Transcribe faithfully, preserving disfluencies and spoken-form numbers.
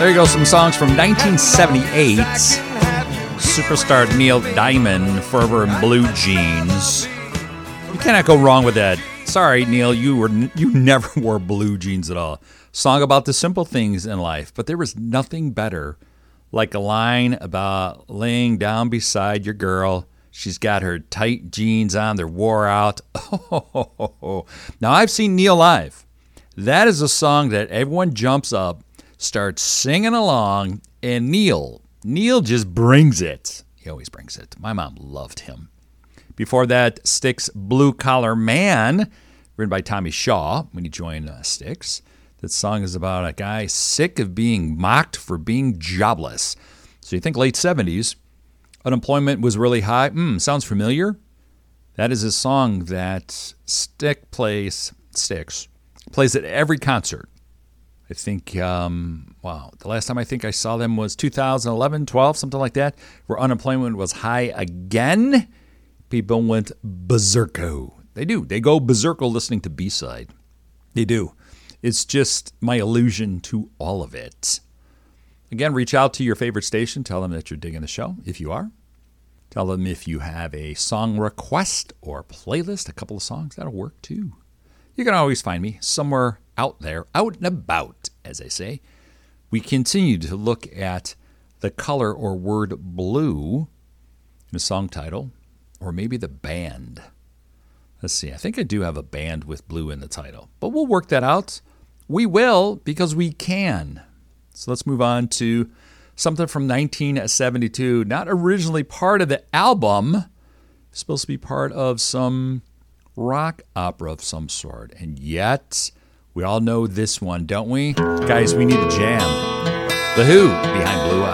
There you go, some songs from nineteen seventy-eight. Superstar Neil Diamond, Forever in Blue Jeans. You cannot go wrong with that. Sorry, Neil, you were you never wore blue jeans at all. Song about the simple things in life, but there was nothing better like a line about laying down beside your girl. She's got her tight jeans on, they're wore out. Oh, now, I've seen Neil live. That is a song that everyone jumps up, starts singing along, and Neil, Neil just brings it. He always brings it. My mom loved him. Before that, Styx' Blue Collar Man, written by Tommy Shaw when he joined uh, Styx. That song is about a guy sick of being mocked for being jobless. So you think late seventies, unemployment was really high. Hmm, sounds familiar? That is a song that Styx plays, Styx plays at every concert. I think, um, wow, the last time I think I saw them was two thousand eleven, twelve, something like that, where unemployment was high again. People went berserko. They do. They go berserko listening to B-side. They do. It's just my allusion to all of it. Again, reach out to your favorite station. Tell them that you're digging the show, if you are. Tell them if you have a song request or playlist, a couple of songs. That'll work, too. You can always find me somewhere out there, out and about, as I say. We continue to look at the color or word blue in a song title, or maybe the band. Let's see. I think I do have a band with blue in the title, but we'll work that out. We will, because we can. So let's move on to something from nineteen seventy-two, not originally part of the album. It's supposed to be part of some rock opera of some sort. And yet, we all know this one, don't we? Guys, we need a jam. The Who, Behind Blue Eyes.